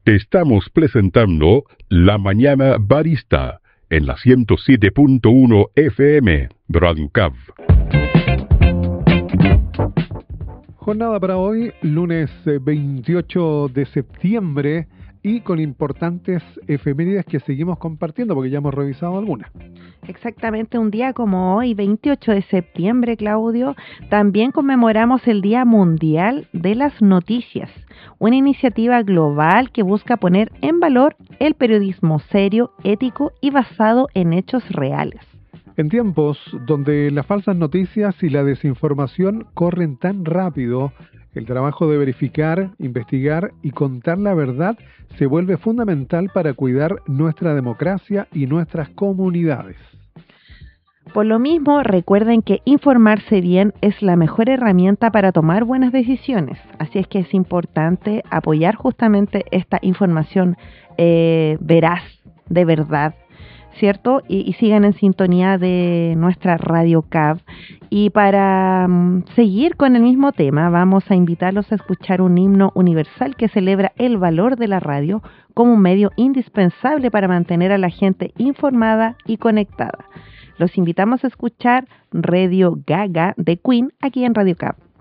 Te estamos presentando La Mañana Barista en la 107.1 FM Radio CAV. Jornada para hoy, lunes 28 de septiembre, y con importantes efemérides que seguimos compartiendo porque ya hemos revisado algunas. Exactamente, un día como hoy, 28 de septiembre, Claudio, también conmemoramos el Día Mundial de las Noticias, una iniciativa global que busca poner en valor el periodismo serio, ético y basado en hechos reales. En tiempos donde las falsas noticias y la desinformación corren tan rápido, el trabajo de verificar, investigar y contar la verdad se vuelve fundamental para cuidar nuestra democracia y nuestras comunidades. Por lo mismo, recuerden que informarse bien es la mejor herramienta para tomar buenas decisiones. Así es que es importante apoyar justamente esta información veraz, de verdad, ¿cierto? Y sigan en sintonía de nuestra Radio CAV. Y para seguir con el mismo tema, vamos a invitarlos a escuchar un himno universal que celebra el valor de la radio como un medio indispensable para mantener a la gente informada y conectada. Los invitamos a escuchar Radio Gaga de Queen aquí en Radio CAV.